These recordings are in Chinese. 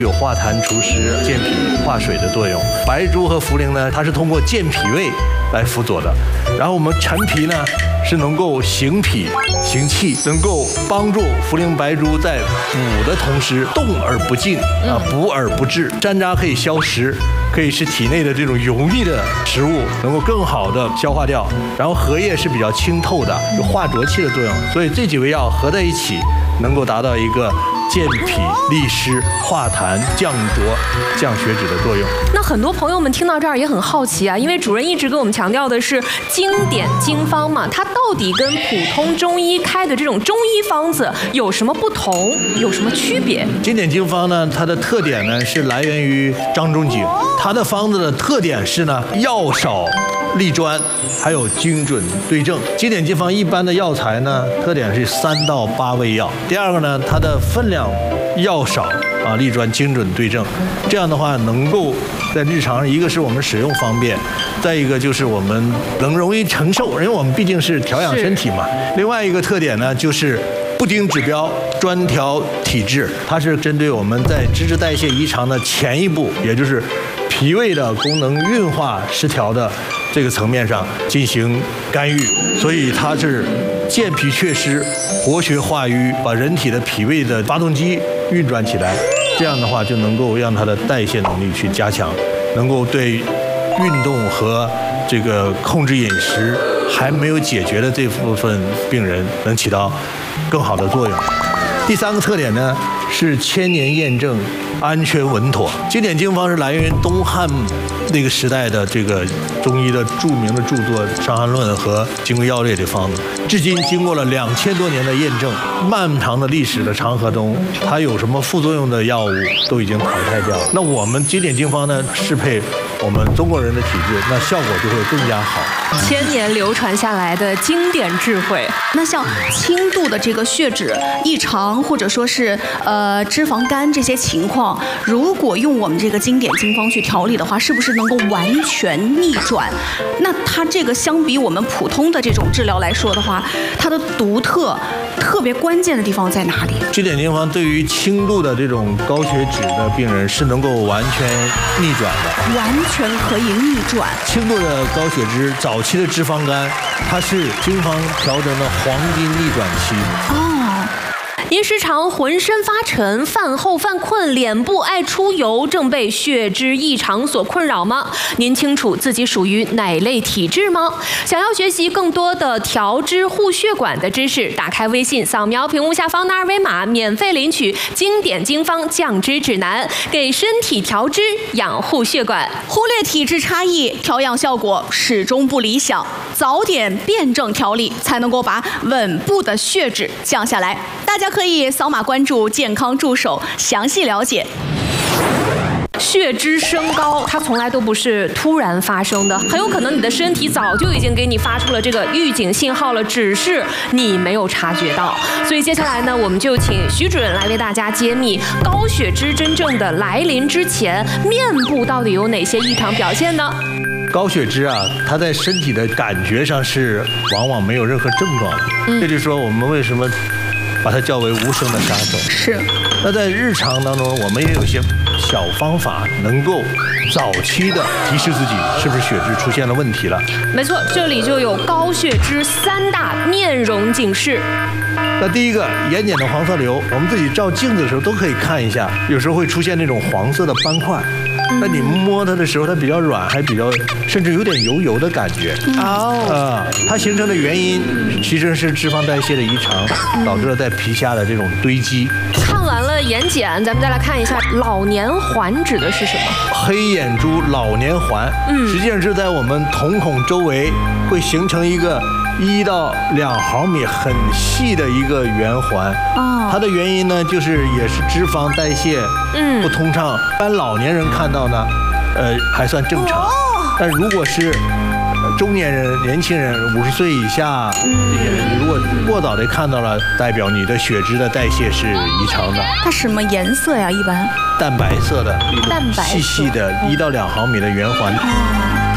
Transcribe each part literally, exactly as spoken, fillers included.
有化痰除湿、健脾化水的作用。白术和茯苓呢，它是通过健脾胃来辅佐的。然后我们陈皮呢，是能够行脾行气，能够帮助茯苓白术在补的同时动而不静啊，补而不滞。山楂可以消食，可以使体内的这种油腻的食物能够更好的消化掉。然后荷叶是比较清透的，有化浊气的作用，所以这几味药合在一起，能够达到一个健脾利湿、化痰、降浊、降血脂的作用。 那很多朋友们听到这儿也很好奇啊，因为主任一直跟我们强调的是经典经方嘛，它到底跟普通中医开的这种中医方子有什么不同，有什么区别？ 经典经方呢，它的特点呢是来源于张仲景，它的方子的特点是呢药少力专，还有精准对症。经典经方一般的药材呢，特点是三到八味药。第二个呢，它的分量药少啊，力专，精准对症。这样的话，能够在日常，一个是我们使用方便，再一个就是我们能容易承受，因为我们毕竟是调养身体嘛。另外一个特点呢，就是不盯指标，专调体质。它是针对我们在脂质代谢异常的前一步，也就是脾胃的功能运化失调的这个层面上进行干预，所以它是健脾祛湿、活血化瘀，把人体的脾胃的发动机运转起来，这样的话就能够让它的代谢能力去加强，能够对运动和这个控制饮食还没有解决的这部分病人能起到更好的作用。第三个特点呢是千年验证、安全稳妥。经典经方是来源于东汉那个时代的这个中医的著名的著作《伤寒论》和《金匮要略》的方子，至今经过了两千多年的验证，漫长的历史的长河中，它有什么副作用的药物都已经淘汰掉了。那我们经典经方呢，适配我们中国人的体质，那效果就会更加好。 千年流传下来的经典智慧。 那像轻度的这个血脂异常，或者说是呃脂肪肝这些情况，如果用我们这个经典经方去调理的话，是不是能够完全逆转？那它这个相比我们普通的这种治疗来说的话，它的独特、特别关键的地方在哪里？ 经典经方对于轻度的这种高血脂的病人是能够完全逆转的， 完全可以逆转。 轻度的高血脂、早期的脂肪肝，它是经方调整的黄金逆转期。 哦。 您时常浑身发沉，饭后犯困，脸部爱出油，正被血脂异常所困扰吗？您清楚自己属于哪类体质吗？想要学习更多的调脂护血管的知识，打开微信，扫描屏幕下方的二维码，免费领取经典经方降脂指南，给身体调脂养护血管。 忽略体质差异，调养效果始终不理想，早点辩证调理，才能够把稳步的血脂降下来。大家可以扫码关注健康助手，详细了解。 血脂升高，它从来都不是突然发生的，很有可能你的身体早就已经给你发出了这个预警信号了，只是你没有察觉到。所以接下来呢，我们就请徐主任来为大家揭秘高血脂真正的来临之前，面部到底有哪些异常表现呢？ 高血脂啊，它在身体的感觉上是往往没有任何症状的，嗯、这就是说我们为什么把它叫为无声的杀手。 是。 那在日常当中，我们也有些小方法能够早期的提示自己是不是血脂出现了问题了。 没错，这里就有高血脂三大面容警示。 那第一个，眼睑的黄色瘤，我们自己照镜子的时候都可以看一下，有时候会出现那种黄色的斑块。那你摸它的时候，它比较软，还比较甚至有点油油的感觉。 哦， 啊，它形成的原因其实是脂肪代谢的异常，导致了在皮下的这种堆积。 看完了眼睑，咱们再来看一下老年环指的是什么？ 黑眼珠老年环，嗯，实际上是在我们瞳孔周围会形成一个一到两毫米很细的一个圆环。哦，它的原因呢，就是也是脂肪代谢嗯不通畅。一般老年人看到呢，呃还算正常，但如果是中年人、年轻人，五十岁以下这些人，你如果过早的看到了，代表你的血脂的代谢是异常的。 它什么颜色呀？一般淡白色的， 淡白细细的，一到两毫米的圆环。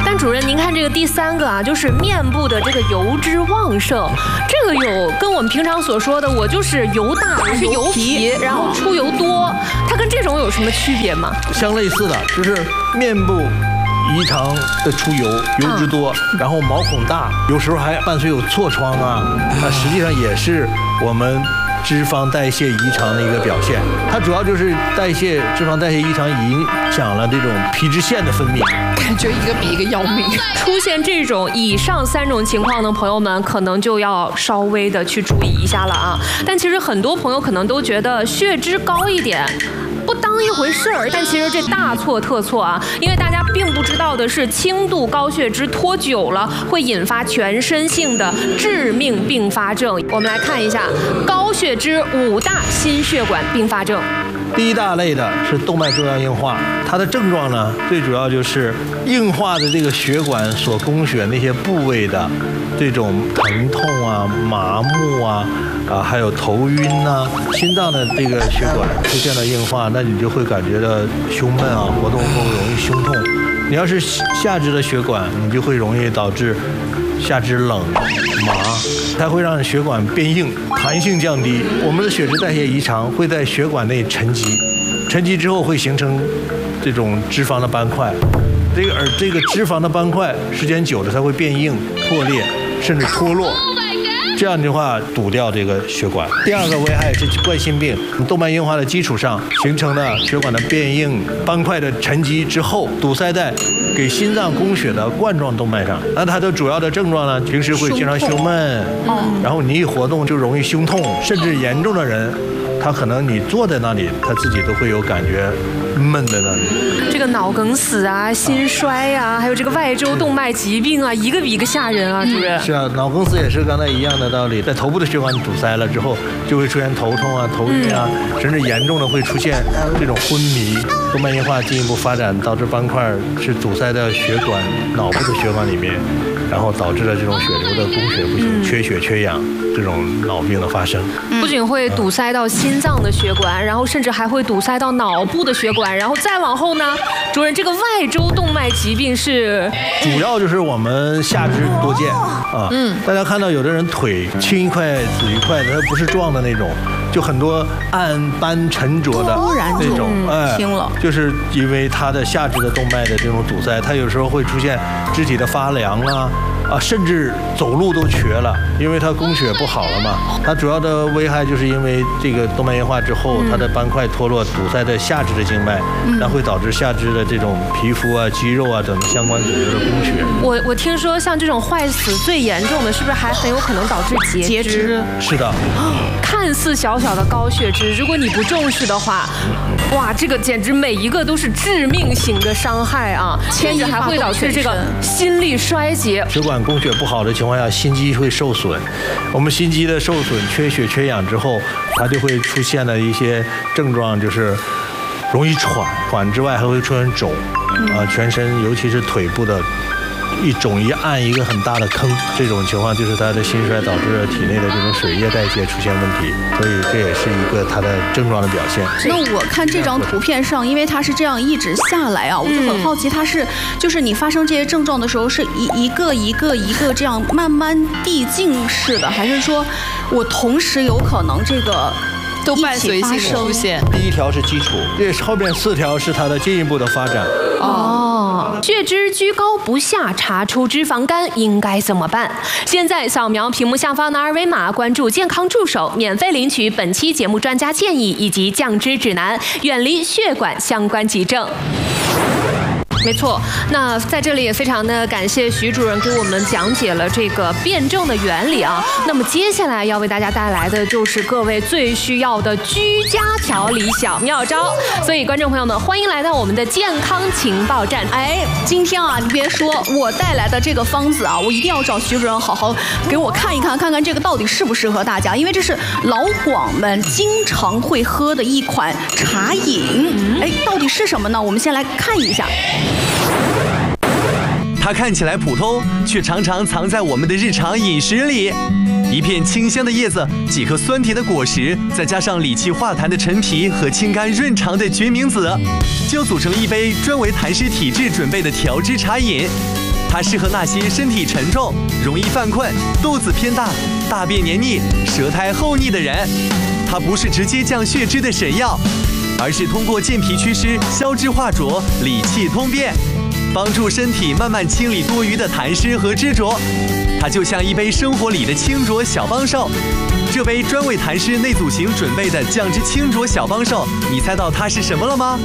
但主任，您看这个第三个啊，就是面部的这个油脂旺盛，这个有跟我们平常所说的我就是油大，我是油皮，然后出油多，它跟这种有什么区别吗？ 相类似的，就是面部异常的出油，油脂多，然后毛孔大，有时候还伴随有痤疮啊，那实际上也是我们脂肪代谢异常的一个表现。它主要就是代谢脂肪代谢异常影响了这种皮脂腺的分泌， 感觉一个比一个要命。 出现这种以上三种情况的朋友们，可能就要稍微的去注意一下了啊。但其实很多朋友可能都觉得血脂高一点不当一回事儿，但其实这大错特错啊！因为大家并不知道的是，轻度高血脂拖久了会引发全身性的致命并发症。我们来看一下高血脂五大心血管并发症。 第一大类的是动脉粥样硬化，它的症状呢，最主要就是硬化的这个血管所供血那些部位的这种疼痛啊、麻木啊。啊，还有头晕呐、啊，心脏的这个血管出现了硬化，那你就会感觉到胸闷啊，活动后容易胸痛。你要是下肢的血管，你就会容易导致下肢冷麻，它会让血管变硬，弹性降低。我们的血脂代谢异常会在血管内沉积，沉积之后会形成这种脂肪的斑块，这个而这个脂肪的斑块时间久了它会变硬、破裂，甚至脱落。这样的话堵掉这个血管。第二个危害是冠心病，动脉硬化的基础上形成的血管的变硬、斑块的沉积之后，堵塞在给心脏供血的冠状动脉上。那它的主要的症状呢，平时会经常胸闷，然后你一活动就容易胸痛，甚至严重的人，他可能你坐在那里，他自己都会有感觉闷在那里。 这个脑梗死啊、心衰啊，还有这个外周动脉疾病啊，一个比一个吓人啊，主任。 是啊，脑梗死也是刚才一样的道理，在头部的血管堵塞了之后，就会出现头痛啊、头晕啊，嗯、甚至严重的会出现这种昏迷。动脉硬化进一步发展，导致斑块是堵塞在血管、脑部的血管里面，然后导致了这种血流的供血不行，嗯、缺血缺氧，这种脑病的发生。 不仅会堵塞到心脏的血管，然后甚至还会堵塞到脑部的血管，然后再往后呢，主任，这个外周动脉疾病是主要就是我们下肢多见啊。嗯，大家看到有的人腿青一块紫一块的，它不是壮的那种，就很多暗斑沉着的那种， 哎，青了， 就是因为它的下肢的动脉的这种堵塞，它有时候会出现肢体的发凉啊。啊，甚至走路都瘸了，因为它供血不好了嘛。它主要的危害就是因为这个动脉硬化之后，它的斑块脱落，堵塞在下肢的静脉，那会导致下肢的这种皮肤啊、肌肉啊等相关组织的供血。 我我听说像这种坏死最严重的，是不是还很有可能导致截肢？ 截肢是的。 看似小小的高血脂，如果你不重视的话，哇，这个简直每一个都是致命性的伤害啊！甚至还会导致这个心力衰竭。 血管供血不好的情况下，心肌会受损。我们心肌的受损、缺血、缺氧之后，它就会出现了一些症状，就是容易喘，喘之外还会出现肿，啊，全身尤其是腿部的。一肿一按一个很大的坑，这种情况就是他的心衰导致了体内的这种水液代谢出现问题，所以这也是一个他的症状的表现。 那我看这张图片上，因为它是这样一直下来啊，我就很好奇，它是就是你发生这些症状的时候，是一一个一个一个这样慢慢递进式的，还是说我同时有可能这个都伴随性出现？ 第一条是基础，这后边四条是它的进一步的发展。 哦，血脂居高不下，查出脂肪肝应该怎么办？现在扫描屏幕下方的二维码，关注健康助手，免费领取本期节目专家建议以及降脂指南，远离血管相关急症。没错，那在这里也非常的感谢徐主任给我们讲解了这个辩证的原理啊。那么接下来要为大家带来的就是各位最需要的居家调理小妙招。所以观众朋友们，欢迎来到我们的健康情报站。 哎，今天啊，你别说我带来的这个方子啊，我一定要找徐主任好好给我看一看，看看这个到底适不适合大家，因为这是老广们经常会喝的一款茶饮。哎，到底是什么呢？我们先来看一下。 它看起来普通，却常常藏在我们的日常饮食里。一片清香的叶子，几颗酸甜的果实，再加上理气化痰的陈皮和清肝润肠的决明子，就组成一杯专为痰湿体质准备的调脂茶饮。 它适合那些身体沉重、容易犯困、肚子偏大、大便黏腻、舌苔厚腻的人。它不是直接降血脂的神药，而是通过健脾祛湿、消脂化浊、理气通便，帮助身体慢慢清理多余的痰湿和脂浊。它就像一杯生活里的清浊小帮手。这杯专为痰湿内阻型准备的降脂清浊小帮手，你猜到它是什么了吗？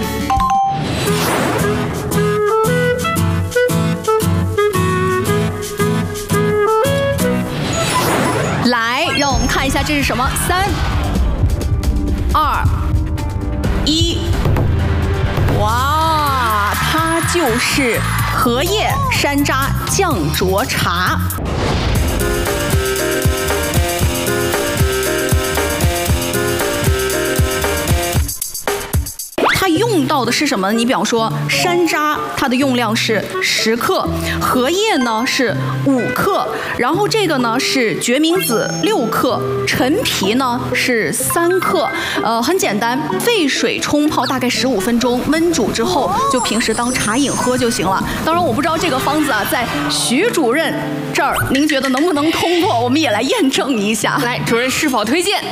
来，让我们看一下这是什么？三、二、一，哇，它就是荷叶山楂降浊茶。用到的是什么？你比方说山楂，它的用量是十克，荷叶呢是五克，然后这个呢是决明子六克，陈皮呢是三克。呃，很简单，沸水冲泡大概十五分钟，焖煮之后就平时当茶饮喝就行了。当然，我不知道这个方子啊，在徐主任这儿，您觉得能不能通过？我们也来验证一下。 来，主任是否推荐？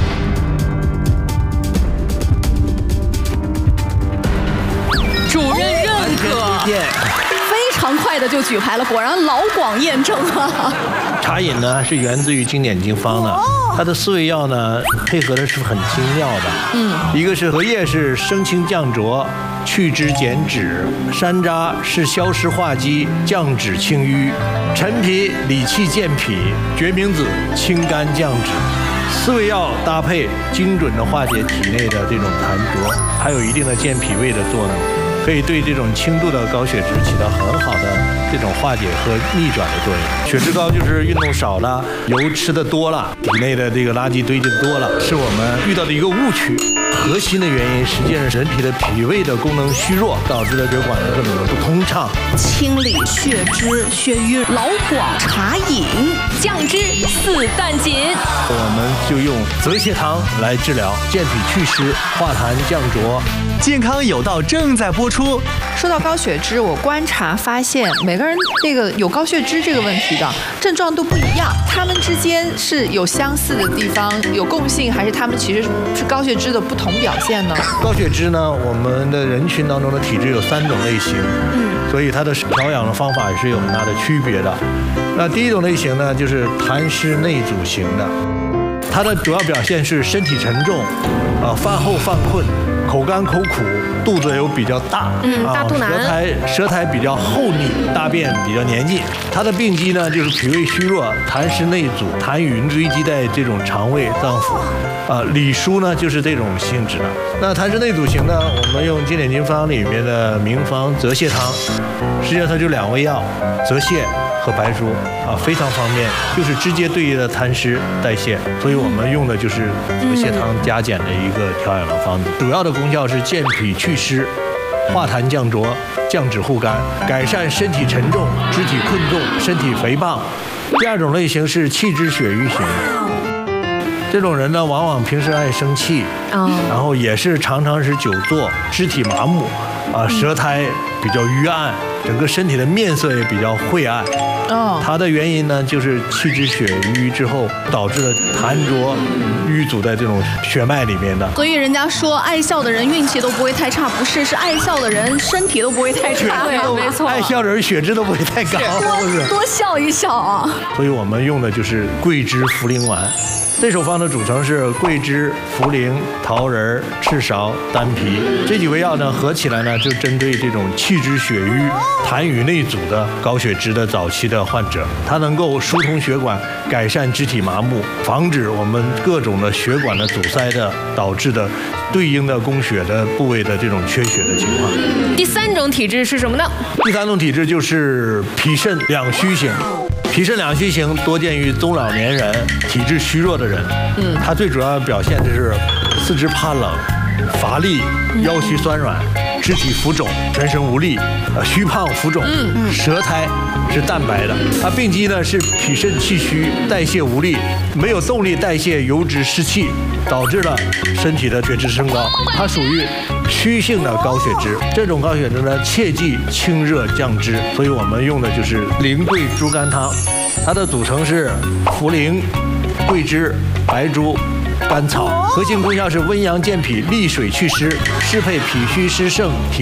主任认可， 非常快的就举牌了，果然老广验证啊。 茶饮呢是源自于经典经方的，它的四味药呢配合的是很精妙的。嗯，一个是荷叶是生清降浊、去脂减脂；山楂是消湿化积、降脂清瘀；陈皮理气健脾；决明子清肝降脂。四味药搭配，精准的化解体内的这种痰浊，还有一定的健脾胃的作用。可以对这种轻度的高血脂起到很好的这种化解和逆转的作用。血脂高就是运动少了，油吃的多了，体内的这个垃圾堆积多了，是我们遇到的一个误区。核心的原因实际上是人体的脾胃的功能虚弱，导致了血管的各种的不通畅。 清理血脂、血瘀，老广茶饮降脂四淡锦。 我们就用泽泻汤来治疗，健脾祛湿、化痰降浊。 健康有道正在播出。 说到高血脂，我观察发现每个人那个有高血脂这个问题的症状都不一样，他们之间是有相似的地方、有共性，还是他们其实是高血脂的不同表现呢？ 高血脂呢，我们的人群当中的体质有三种类型，嗯，所以它的调养的方法也是有很大的区别的。那第一种类型呢，就是痰湿内阻型的，它的主要表现是身体沉重，啊、呃，饭后犯困。口干口苦，肚子又比较大， 嗯，大肚腩， 舌苔舌苔比较厚腻，大便比较黏腻。它的病机呢，就是脾胃虚弱，痰湿内阻，痰云堆积在这种肠胃脏腑。啊、呃，理疏呢就是这种性质的。那痰湿内阻型呢，我们用经典经方里面的名方泽泻汤，实际上它就两味药，泽泻和白术啊，非常方便，就是直接对应的痰湿代谢，所以我们用的就是泽泻汤加减的一个调养的方子，主要的功效是健脾祛湿、化痰降浊、降脂护肝，改善身体沉重、肢体困重、身体肥胖。第二种类型是气滞血瘀型，这种人呢，往往平时爱生气，然后也是常常是久坐，肢体麻木，啊，舌苔比较瘀暗，整个身体的面色也比较晦暗。哦，它的原因呢，就是气滞血瘀之后导致了痰浊淤阻在这种血脉里面的。 所以人家说爱笑的人运气都不会太差，不是，是爱笑的人身体都不会太差。 对，没错。 爱笑的人血脂都不会太高， 多多笑一笑啊。 所以我们用的就是桂枝茯苓丸。这首方的组成是桂枝、茯苓、桃仁、赤芍、丹皮这几味药呢，合起来呢就针对这种气滞血瘀、痰瘀内阻的高血脂的早期的患者，它能够疏通血管，改善肢体麻木，防止我们各种的血管的阻塞的导致的对应的供血的部位的这种缺血的情况。 第三种体质是什么呢？ 第三种体质就是脾肾两虚型。脾肾两虚型多见于中老年人、体质虚弱的人。嗯，它最主要的表现就是四肢怕冷、乏力、腰膝酸软、肢体浮肿、全身无力、呃虚胖浮肿、嗯、舌苔是淡白的。它病机呢是脾肾气虚，代谢无力，没有动力代谢油脂湿气，导致了身体的血脂升高。它属于虚性的高血脂。这种高血脂呢，切忌清热降脂，所以我们用的就是苓桂猪肝汤。它的组成是茯苓、桂枝、白术、甘草，核心功效是温阳健脾、利水祛湿，适配脾虚湿盛体。